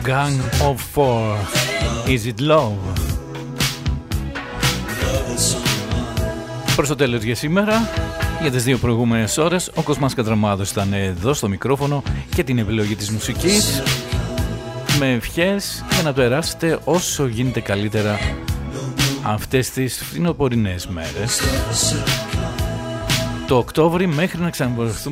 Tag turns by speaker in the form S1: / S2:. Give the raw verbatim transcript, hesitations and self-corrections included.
S1: Gang of Four. Is it love? Προς το τέλος για σήμερα. Για τις δύο προηγούμενες ώρες ο Κοσμάς Κατραμάδος ήταν εδώ στο μικρόφωνο και την επιλογή της μουσικής, με ευχές για να το περάσετε όσο γίνεται καλύτερα αυτές τις φθινοπορεινές μέρες. Το Οκτώβρη, μέχρι να ξαναβρεθούμε